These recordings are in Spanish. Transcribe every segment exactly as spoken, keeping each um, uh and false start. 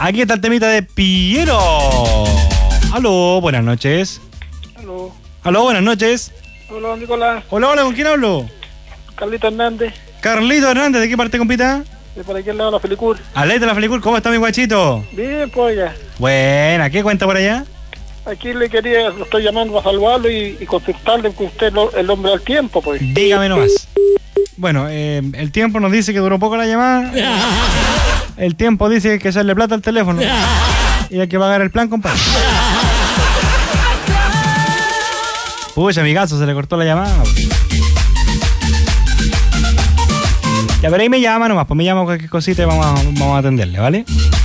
aquí está el temita de Piero. Aló, buenas noches. Aló. Aló, buenas noches. Hola, Nicolás. Hola, hola, ¿con quién hablo? Carlito Hernández. Carlito Hernández, ¿de qué parte, compita? De por aquí al lado de la Felicur. Aleta la Felicur, ¿cómo está mi guachito? Bien, pues ya. Buena, ¿qué cuenta por allá? Aquí le quería, lo estoy llamando para saludarlo y, y contestarle que usted es lo, el hombre del tiempo, pues. Dígame nomás. Bueno, eh, el tiempo nos dice que duró poco la llamada. El tiempo dice que hay que echarle plata al teléfono. Y hay que pagar el plan, compadre. Pucha, amigazo, se le cortó la llamada. Ya, pero ahí me llama nomás, pues me llama cualquier cosita y vamos a, vamos a atenderle, ¿vale?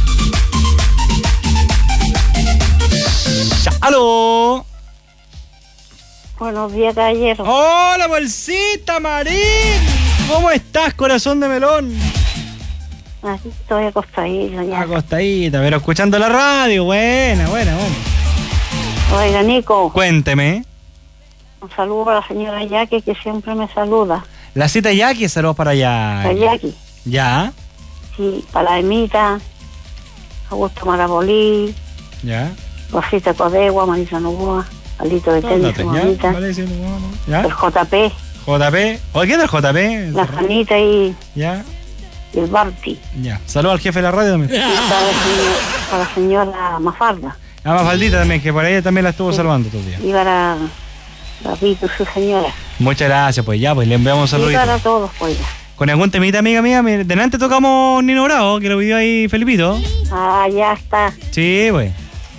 Ya, ¡aló! Buenos días, caballero. ¡Hola, bolsita, Marín! ¿Cómo estás, corazón de melón? Aquí estoy acostadita ya. Acostadita, pero escuchando la radio. Buena, buena, buena. Oiga, Nico. Cuénteme. Un saludo para la señora Jackie, que siempre me saluda. La cita Jackie, saludos para allá. Para Jackie. ¿Ya? Sí, para la Emita, Augusto Marabolí, ¿Ya? Rosita Codegua, Marisa Novoa, Alito de Tenis, su mamita. ¿Ya? El J P. J P. Oye, ¿quién es el J P? La Janita y, ¿Ya? y el Barty. Ya. Saludos al jefe de la radio también. Y para la señora, para la señora Mafarda. A Mafaldita también, que por ahí también la estuvo sí. saludando todo el día. Y para Rapito, su señora. Muchas gracias, pues ya, pues le enviamos un saludito. Y para todos, pues ya. Con algún temita, amiga mía, delante tocamos Nino Bravo, que lo pidió ahí Felipito. Ah, ya está. Sí, pues.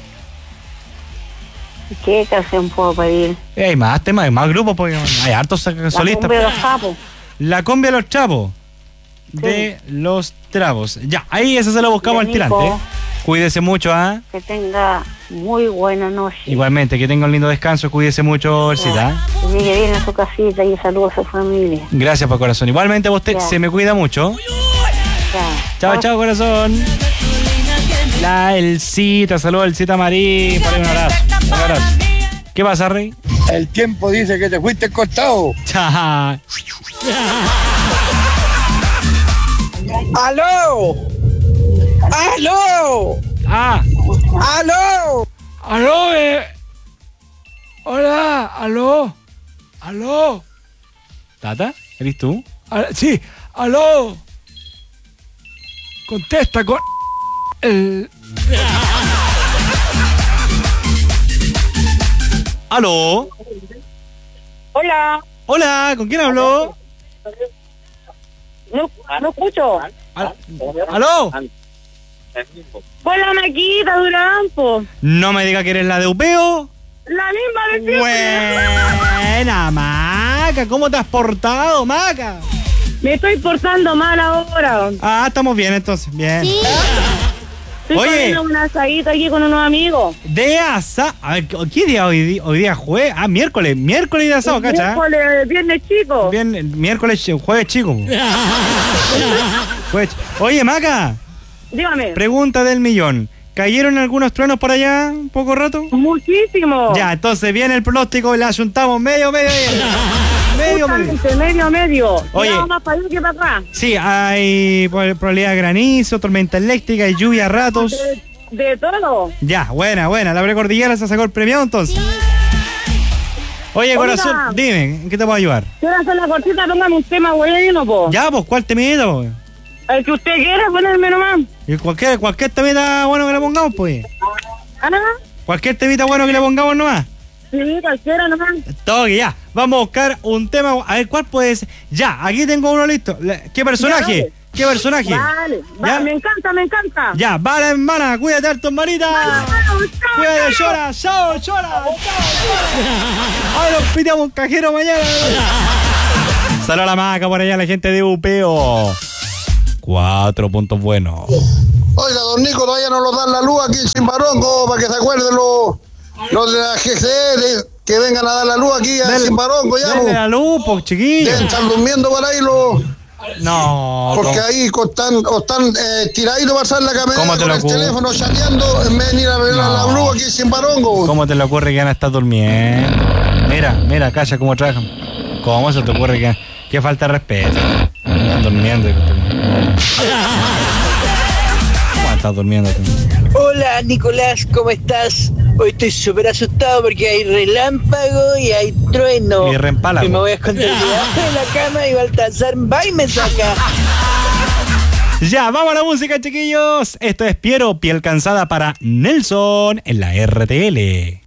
¿Qué canción puedo pedir? Hay más temas, hay más grupos, porque hay hartos solistas. La cumbia de los trapos. La cumbia de los trapos. Sí. De los trapos. Ya, ahí esa se la buscamos al tirante. ¿eh? Cuídese mucho, ¿ah? ¿eh? Que tenga muy buena noche. Igualmente, que tenga un lindo descanso, cuídese mucho, Orcita. ¿eh? Que llegue bien a su casita y saludos a su familia. Gracias por corazón. Igualmente, usted ya. Se me cuida mucho. Chao, chao, chao, corazón. La Elcita, saludos Elcita Marín. Por ahí un abrazo. Un abrazo. ¿Qué pasa, Rey? El tiempo dice que te fuiste al costado. Chao. ¡Aló! ¡Aló! ¡Ah! ¡Aló! ¡Aló! Eh. Hola, aló. ¿Aló? ¿Tata? ¿Eres tú? Al- sí, aló. Contesta con el... ¿Aló? Hola. Hola, ¿con quién habló? No, no escucho. Al- ¿Aló? Hola, Maquita Durampo. No me diga que eres la de Upeo. La misma de siempre. Buena, Maca. ¿Cómo te has portado, Maca? Me estoy portando mal ahora. Ah, estamos bien entonces. Bien. Sí. Estoy Oye. comiendo un asadito aquí con unos amigos. De asado. A ver, ¿qué día hoy día? Hoy día jueves. Ah, miércoles. Miércoles de asado, ¿cacha? Miércoles, viernes chico. Bien, miércoles, jueves chico. Jueves chico. Oye, Maca. Dígame. Pregunta del millón. ¿Cayeron algunos truenos por allá un poco rato? Muchísimo. Ya, entonces viene el pronóstico y le ajuntamos medio, medio, medio. medio, medio. medio, medio. Oye. No, más para allá que para acá. Sí, hay probabilidad de granizo, tormenta eléctrica y lluvia a ratos. De, de todo. Ya, buena, buena. La precordillera se sacó el premio entonces. Oye, Oiga. corazón, dime, ¿en qué te puedo ayudar? Quiero hacer la cortita, póngame un tema bueno, po. Ya, pues, ¿cuál temita, pues? El que usted quiera, ponerme nomás. Y cualquier, cualquier temita bueno que le pongamos, pues. ¿Ah? Cualquier temita bueno que le pongamos nomás. Sí, cualquiera nomás. Todo, ya. Vamos a buscar un tema. A ver, ¿cuál puede ser? Ya, aquí tengo uno listo. ¿Qué personaje? Ya, ¿Qué personaje? Vale, ¿Ya? vale, me encanta, me encanta. Ya, vale, hermana, cuídate harto, hermanita. Cuídate, llora, chao, llora. Ahora nos pidamos un cajero mañana. Saludos a la Maca por allá, la gente de Upeo. Cuatro puntos buenos. Oiga, don Nico, todavía no nos dan la luz aquí en Simbarongo para que se acuerden los, los de la G C L que vengan a dar la luz aquí a Simbarongo ya. Denle la luz, po, chiquillos. Están durmiendo por ahí los... No. Porque ¿cómo? ahí están, están eh, tiraditos para pasar la ¿Cómo camioneta te con lo el ocurre? teléfono chateando en vez de ir a ver No. la luz aquí en Simbarongo. ¿Cómo te le ocurre que van a estar durmiendo? Mira, mira, calla cómo trabajan. ¿Cómo se te ocurre que, que falta de respeto? Están durmiendo. estás durmiendo tú. Hola Nicolás, ¿cómo estás? Hoy estoy súper asustado porque hay relámpago y hay trueno. Y reempálago. Y me voy a esconder debajo de la cama y Baltasar va y me saca. Ya, vamos a la música, chiquillos. Esto es Piero, piel cansada para Nelson en la R T L.